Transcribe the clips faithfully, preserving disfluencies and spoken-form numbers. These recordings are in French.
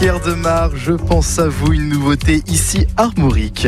Pierre Demar, je pense à vous, une nouveauté ici Armorique.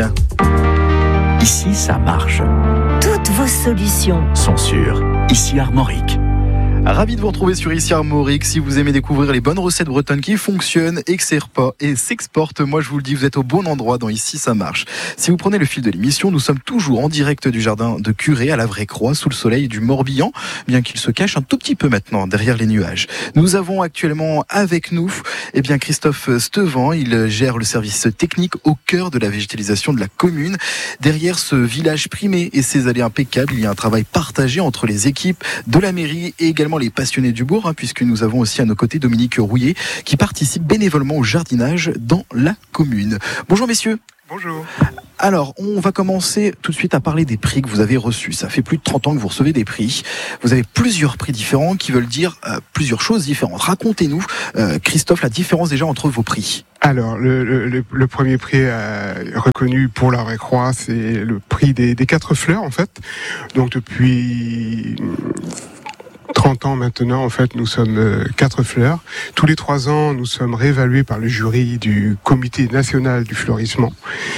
Ici, ça marche. Toutes vos solutions Sont sûres. Ici Armorique. Ravi de vous retrouver sur Ici Armorique. Si vous aimez découvrir les bonnes recettes bretonnes qui fonctionnent et s'exportent, moi je vous le dis, vous êtes au bon endroit dans Ici ça marche. Si vous prenez le fil de l'émission, nous sommes toujours en direct du jardin de Curé à la Vraie-Croix, sous le soleil du Morbihan, bien qu'il se cache un tout petit peu maintenant derrière les nuages. Nous avons actuellement avec nous eh bien, Christophe Stevant. Il gère le service technique au cœur de la végétalisation de la commune. Derrière ce village primé et ses allées impeccables, il y a un travail partagé entre les équipes de la mairie et également les passionnés du bourg, hein, puisque nous avons aussi à nos côtés Dominique Rouillet qui participe bénévolement au jardinage dans la commune. Bonjour messieurs. Bonjour. Alors, on va commencer tout de suite à parler des prix que vous avez reçus. Ça fait plus de trente ans que vous recevez des prix. Vous avez plusieurs prix différents qui veulent dire euh, plusieurs choses différentes. Racontez-nous, euh, Christophe, la différence déjà entre vos prix. Alors, le, le, le premier prix euh, reconnu pour la Vraie-Croix, c'est le prix des, des quatre fleurs, en fait. Donc, depuis trente ans maintenant, en fait, nous sommes euh, quatre fleurs. Tous les trois ans, nous sommes réévalués par le jury du Comité national du fleurissement.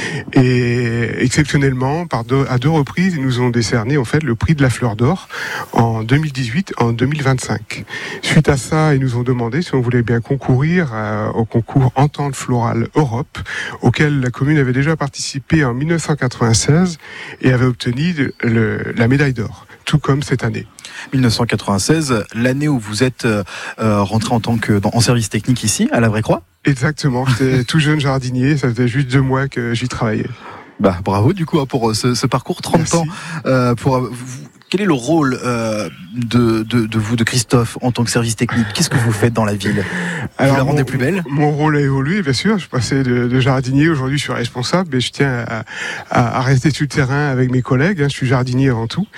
Et exceptionnellement, par deux, à deux reprises, ils nous ont décerné en fait le prix de la fleur d'or en deux mille dix-huit, en deux mille vingt-cinq. Suite à ça, ils nous ont demandé si on voulait bien concourir euh, au concours Entente Florale Europe, auquel la commune avait déjà participé en mille neuf cent quatre-vingt-seize et avait obtenu le, le, la médaille d'or, tout comme cette année. mille neuf cent quatre-vingt-seize, l'année où vous êtes euh, rentré en tant que dans, en service technique ici, à la Vraie-Croix. Exactement, j'étais tout jeune jardinier, ça faisait juste deux mois que j'y travaillais. Bah bravo du coup pour ce, ce parcours trente Merci. ans. Euh, pour vous, quel est le rôle euh, de, de, de vous, de Christophe, en tant que service technique? Qu'est-ce que vous faites dans la ville? Alors, vous la rendez mon, plus belle? Mon rôle a évolué, bien sûr. Je suis passé de, de jardinier, aujourd'hui je suis responsable, mais je tiens à, à, à rester sur le terrain avec mes collègues. Hein, je suis jardinier avant tout.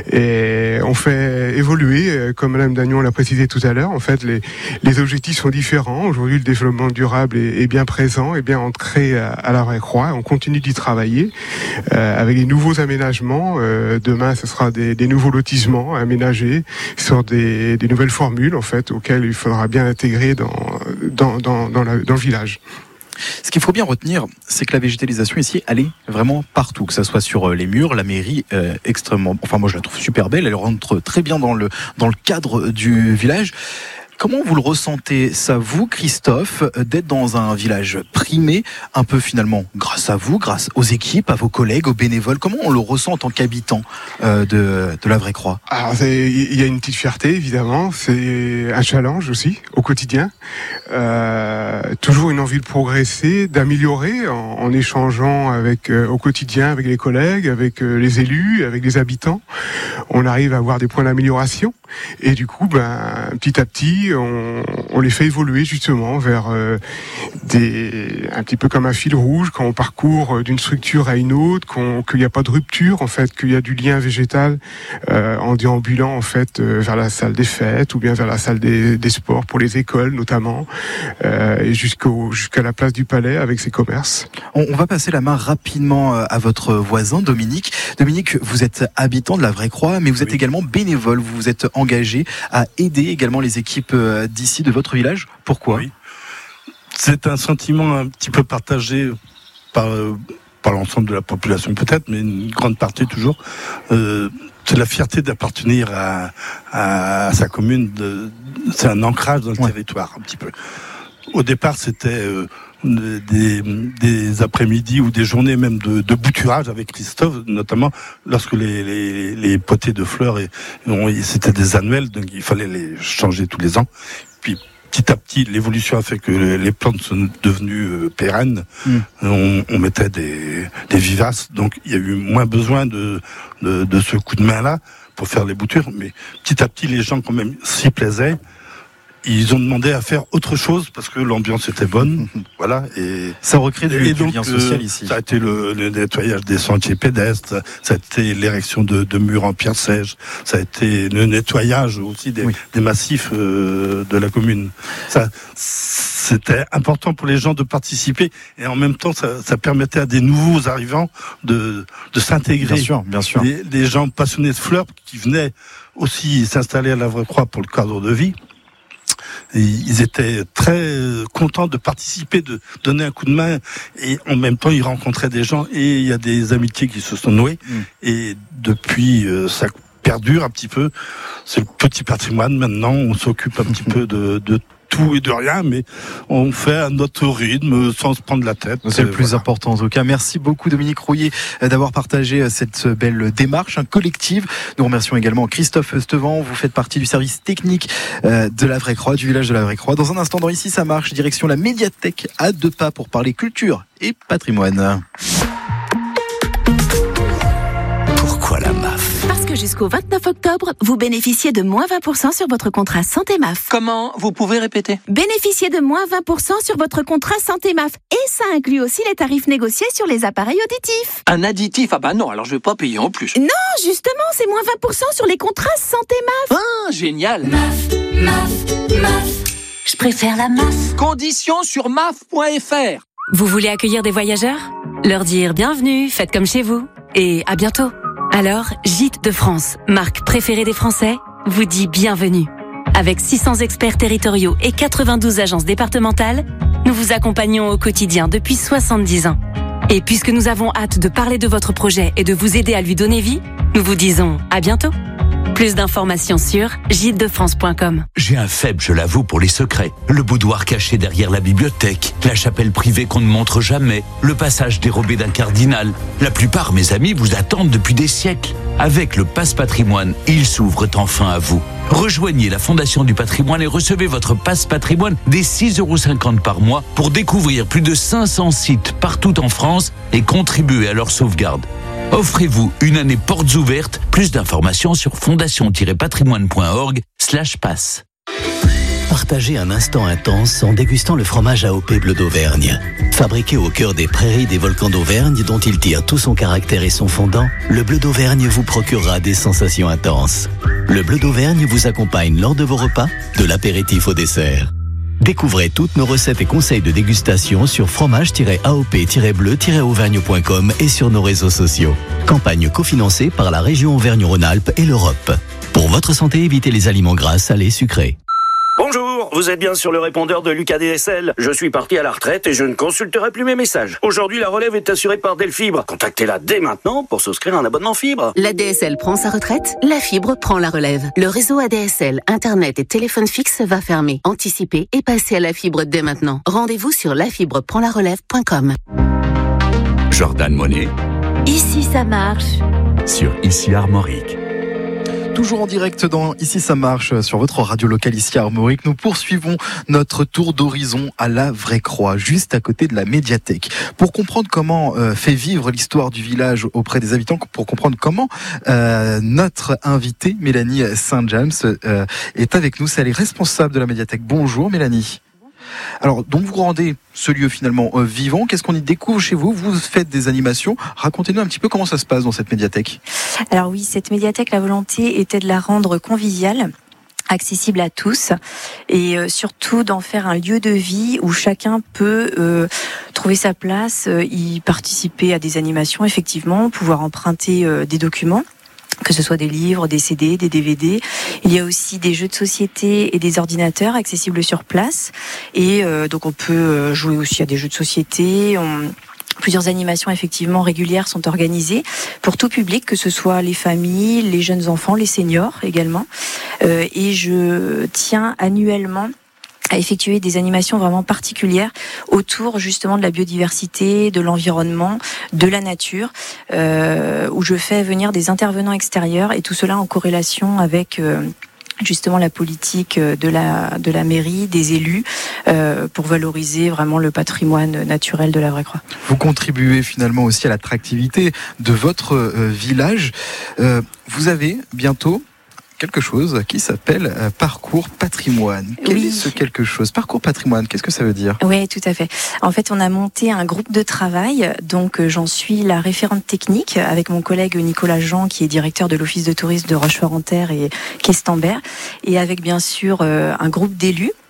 Et on fait évoluer, comme Madame Dagnon l'a précisé tout à l'heure, en fait, les, les objectifs sont différents. Aujourd'hui, le développement durable est, est bien présent, est bien ancré à, à la Vraie-Croix. On continue d'y travailler euh, avec les nouveaux aménagements. Euh, demain, ce sera des, des nouveaux lotissements aménagés sur des, des nouvelles formules, en fait, auxquelles il faudra bien intégrer dans Dans, dans, dans, la, dans le village. Ce qu'il faut bien retenir, c'est que la végétalisation ici, elle est vraiment partout, que ça soit sur les murs, la mairie, euh, extrêmement, enfin moi je la trouve super belle, elle rentre très bien dans le, dans le cadre du village. Comment vous le ressentez, ça, vous, Christophe, d'être dans un village primé, un peu finalement grâce à vous, grâce aux équipes, à vos collègues, aux bénévoles? Comment on le ressent en tant qu'habitant euh, de, de la Vraie-Croix? Alors, il y a une petite fierté, évidemment. C'est un challenge aussi, au quotidien. Euh, toujours une envie de progresser, d'améliorer en, en échangeant avec, euh, au quotidien avec les collègues, avec euh, les élus, avec les habitants. On arrive à avoir des points d'amélioration. Et du coup, ben, petit à petit, on, on les fait évoluer justement vers euh, des, un petit peu comme un fil rouge quand on parcourt d'une structure à une autre, qu'on, qu'il n'y a pas de rupture en fait, qu'il y a du lien végétal euh, en déambulant en fait euh, vers la salle des fêtes ou bien vers la salle des, des sports pour les écoles notamment euh, et jusqu'au jusqu'à la place du Palais avec ses commerces. On, on va passer la main rapidement à votre voisin Dominique. Dominique, vous êtes habitant de la Vraie-Croix, mais vous êtes oui. également bénévole. Vous vous êtes engagé à aider également les équipes d'ici, de votre village. Pourquoi ? Oui. C'est un sentiment un petit peu partagé par, par l'ensemble de la population peut-être, mais une grande partie toujours. Euh, c'est la fierté d'appartenir à, à, à sa commune. De, c'est un ancrage dans le ouais. territoire un petit peu. Au départ, c'était euh, des, des après-midi ou des journées même de, de bouturage avec Christophe, notamment lorsque les, les, les potées de fleurs, et, et c'était des annuels, donc il fallait les changer tous les ans. Puis petit à petit, l'évolution a fait que les plantes sont devenues euh, pérennes. Mm. On, on mettait des, des vivaces, donc il y a eu moins besoin de, de, de ce coup de main-là pour faire les boutures. Mais petit à petit, les gens quand même s'y plaisaient. Ils ont demandé à faire autre chose parce que l'ambiance était bonne, voilà. Et ça recrée du, et du donc, lien social ici. Ça a été le, le nettoyage des sentiers pédestres, ça a été l'érection de, de murs en pierre sèche, ça a été le nettoyage aussi des, oui. des massifs euh, de la commune. Ça, c'était important pour les gens de participer et en même temps, ça, ça permettait à des nouveaux arrivants de, de s'intégrer. Bien sûr, bien sûr. Des, des gens passionnés de fleurs qui venaient aussi s'installer à la Vraie-Croix pour le cadre de vie. Et ils étaient très contents de participer, de donner un coup de main, et en même temps ils rencontraient des gens, et il y a des amitiés qui se sont nouées. Mmh. Et depuis, euh, ça perdure un petit peu. C'est le petit patrimoine maintenant. On s'occupe un petit peu de, de tout et de rien, mais on fait à notre rythme, sans se prendre la tête. C'est le plus voilà. important en tout cas. Merci beaucoup Dominique Rouillet d'avoir partagé cette belle démarche hein, collective. Nous remercions également Christophe Stevant. Vous faites partie du service technique euh, de la Vraie Croix, du village de la Vraie Croix. Dans un instant, dans Ici ça marche, direction la médiathèque à deux pas pour parler culture et patrimoine. Pourquoi la M A F ? Parce que jusqu'au vingt-neuf octobre, vous bénéficiez de moins vingt pour cent sur votre contrat Santé M A F. Comment ? Vous pouvez répéter ? Bénéficiez de moins vingt pour cent sur votre contrat Santé M A F. Et ça inclut aussi les tarifs négociés sur les appareils auditifs. Un additif ? Ah bah non, alors je vais pas payer en plus. Non, justement, c'est moins vingt pour cent sur les contrats Santé M A F. Ah, génial ! M A F, M A F, M A F. Je préfère la M A F. Conditions sur M A F point F R. Vous voulez accueillir des voyageurs ? Leur dire bienvenue, faites comme chez vous. Et à bientôt. Alors, Gîtes de France, marque préférée des Français, vous dit bienvenue. Avec six cents experts territoriaux et quatre-vingt-douze agences départementales, nous vous accompagnons au quotidien depuis soixante-dix ans. Et puisque nous avons hâte de parler de votre projet et de vous aider à lui donner vie, nous vous disons à bientôt. Plus d'informations sur gîtes de france point com. J'ai un faible, je l'avoue, pour les secrets. Le boudoir caché derrière la bibliothèque, la chapelle privée qu'on ne montre jamais, le passage dérobé d'un cardinal. La plupart, mes amis, vous attendent depuis des siècles. Avec le Passe Patrimoine, ils s'ouvrent enfin à vous. Rejoignez la Fondation du Patrimoine et recevez votre Passe Patrimoine dès six euros cinquante par mois pour découvrir plus de cinq cents sites partout en France et contribuer à leur sauvegarde. Offrez-vous une année portes ouvertes. Plus d'informations sur fondation-patrimoine point org slash passe. Partagez un instant intense en dégustant le fromage A O P Bleu d'Auvergne. Fabriqué au cœur des prairies des volcans d'Auvergne dont il tire tout son caractère et son fondant, le Bleu d'Auvergne vous procurera des sensations intenses. Le Bleu d'Auvergne vous accompagne lors de vos repas, de l'apéritif au dessert. Découvrez toutes nos recettes et conseils de dégustation sur fromage tiret A O P tiret bleu tiret auvergne point com et sur nos réseaux sociaux. Campagne cofinancée par la région Auvergne-Rhône-Alpes et l'Europe. Pour votre santé, évitez les aliments gras, salés, sucrés. Bonjour, vous êtes bien sur le répondeur de Lucas D S L. Je suis parti à la retraite et je ne consulterai plus mes messages. Aujourd'hui, la relève est assurée par Delfibre. Contactez-la dès maintenant pour souscrire un abonnement fibre. La D S L prend sa retraite, la fibre prend la relève. Le réseau A D S L, Internet et téléphone fixe va fermer. Anticipez et passez à la fibre dès maintenant. Rendez-vous sur la fibre prend la relève point com. Jordan Monet. Ici ça marche. Sur Ici Armorique. Toujours en direct dans Ici ça marche sur votre radio locale ici à Armorique. Nous poursuivons notre tour d'horizon à la Vraie Croix, juste à côté de la médiathèque. Pour comprendre comment euh, fait vivre l'histoire du village auprès des habitants, pour comprendre comment euh, notre invitée Mélanie Saint-James euh, est avec nous. Elle est responsable de la médiathèque. Bonjour Mélanie. Alors, donc vous rendez ce lieu finalement euh, vivant. Qu'est-ce qu'on y découvre chez vous ? Vous faites des animations. Racontez-nous un petit peu comment ça se passe dans cette médiathèque. Alors oui, cette médiathèque, la volonté était de la rendre conviviale, accessible à tous et euh, surtout d'en faire un lieu de vie où chacun peut euh, trouver sa place, euh, y participer à des animations, effectivement, pouvoir emprunter euh, des documents, que ce soit des livres, des C D, des D V D. Il y a aussi des jeux de société et des ordinateurs accessibles sur place. Et euh, donc on peut jouer aussi à des jeux de société. On... Plusieurs animations effectivement régulières sont organisées pour tout public, que ce soit les familles, les jeunes enfants, les seniors également. Euh, et je tiens annuellement à effectuer des animations vraiment particulières autour justement de la biodiversité, de l'environnement, de la nature, euh, où je fais venir des intervenants extérieurs et tout cela en corrélation avec euh, justement la politique de la de la mairie, des élus, euh, pour valoriser vraiment le patrimoine naturel de la Vraie Croix. Vous contribuez finalement aussi à l'attractivité de votre euh, village. Euh, vous avez bientôt quelque chose qui s'appelle euh, Parcours Patrimoine. Quel oui. est ce quelque chose ? Parcours Patrimoine, qu'est-ce que ça veut dire ? Oui, tout à fait. En fait, on a monté un groupe de travail, donc euh, j'en suis la référente technique avec mon collègue Nicolas Jean, qui est directeur de l'Office de tourisme de Rochefort-en-Terre et Questembert, et avec bien sûr euh, un groupe d'élus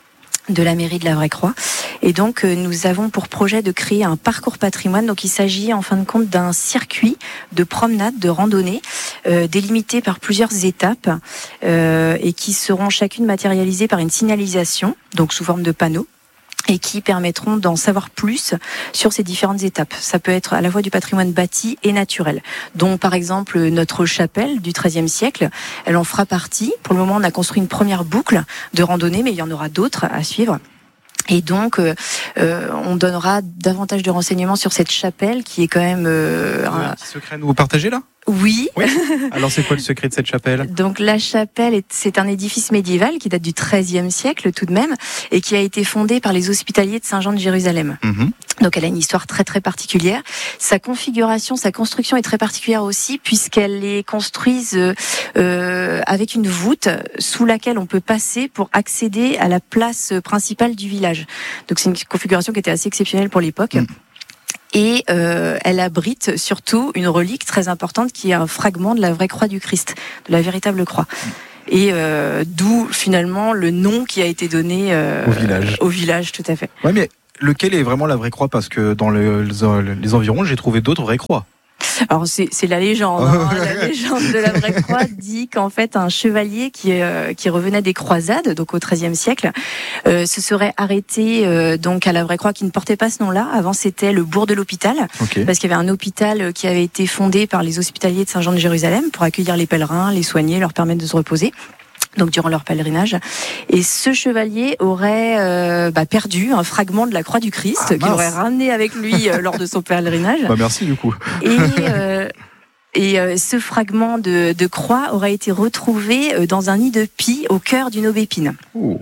de la mairie de la Vraie-Croix. Et donc, euh, nous avons pour projet de créer un parcours patrimoine. Donc, il s'agit en fin de compte d'un circuit de promenade, de randonnée, euh, délimité par plusieurs étapes euh, et qui seront chacune matérialisées par une signalisation, donc sous forme de panneaux, et qui permettront d'en savoir plus sur ces différentes étapes. Ça peut être à la fois du patrimoine bâti et naturel, dont par exemple notre chapelle du treizième siècle, elle en fera partie. Pour le moment, on a construit une première boucle de randonnée, mais il y en aura d'autres à suivre. Et donc, euh, euh, on donnera davantage de renseignements sur cette chapelle qui est quand même... Euh, un petit secret à nous partager là ? Oui. oui. Alors, c'est quoi le secret de cette chapelle ? Donc, la chapelle, est, c'est un édifice médiéval qui date du treizième siècle tout de même et qui a été fondé par les hospitaliers de Saint-Jean de Jérusalem. Mmh. Donc, elle a une histoire très, très particulière. Sa configuration, sa construction est très particulière aussi puisqu'elle est construite euh, avec une voûte sous laquelle on peut passer pour accéder à la place principale du village. Donc, c'est une configuration qui était assez exceptionnelle pour l'époque. Mmh. Et euh, elle abrite surtout une relique très importante qui est un fragment de la vraie croix du Christ, de la véritable croix. Et euh, d'où finalement le nom qui a été donné euh, au village. Au village, tout à fait. Ouais, mais lequel est vraiment la vraie croix ? Parce que dans le, les environs, j'ai trouvé d'autres vraies croix. Alors c'est, c'est la légende. Hein. La légende de la vraie croix dit qu'en fait un chevalier qui, euh, qui revenait des croisades, donc au treizième siècle, euh, se serait arrêté euh, donc à la vraie croix qui ne portait pas ce nom-là. Avant c'était le bourg de l'hôpital, okay. Parce qu'il y avait un hôpital qui avait été fondé par les hospitaliers de Saint-Jean de Jérusalem pour accueillir les pèlerins, les soigner, leur permettre de se reposer. Donc durant leur pèlerinage, et ce chevalier aurait euh, bah, perdu un fragment de la croix du Christ ah, qu'il aurait ramené avec lui euh, lors de son pèlerinage. Bah merci du coup. Et euh, Et euh, ce fragment de, de croix aurait été retrouvé euh, dans un nid de pie au cœur d'une aubépine. Oh.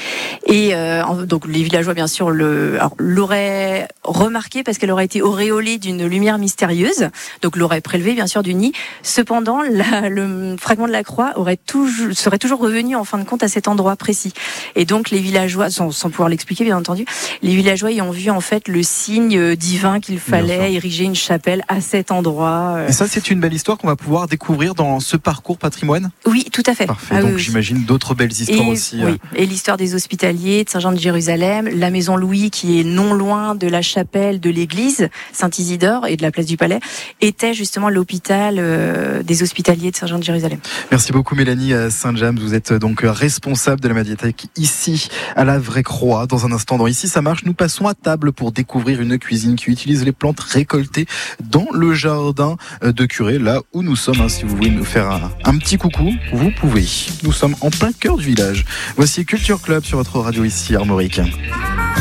Et euh, donc les villageois bien sûr le, alors, l'auraient remarqué parce qu'elle aurait été auréolée d'une lumière mystérieuse, donc l'auraient prélevé bien sûr du nid. Cependant, la, le fragment de la croix aurait toujours, serait toujours revenu en fin de compte à cet endroit précis. Et donc les villageois, sans, sans pouvoir l'expliquer bien entendu, les villageois y ont vu en fait le signe divin qu'il fallait ériger une chapelle à cet endroit. Et ça c'est une belle histoire qu'on va pouvoir découvrir dans ce parcours patrimoine. Oui, tout à fait. Parfait. Ah, donc oui, j'imagine oui. d'autres belles histoires et, aussi. Oui. Et l'histoire des hospitaliers de Saint-Jean de Jérusalem, la maison Louis qui est non loin de la chapelle de l'église Saint-Isidore et de la place du Palais, était justement l'hôpital euh, des hospitaliers de Saint-Jean de Jérusalem. Merci beaucoup Mélanie Saint-James, vous êtes donc responsable de la médiathèque ici à la Vraie Croix. Dans un instant dans Ici ça marche, nous passons à table pour découvrir une cuisine qui utilise les plantes récoltées dans le jardin de Curé, là où nous sommes. Si vous voulez nous faire un, un petit coucou, vous pouvez. Nous sommes en plein cœur du village. Voici Culture Club sur votre radio ici Armorique.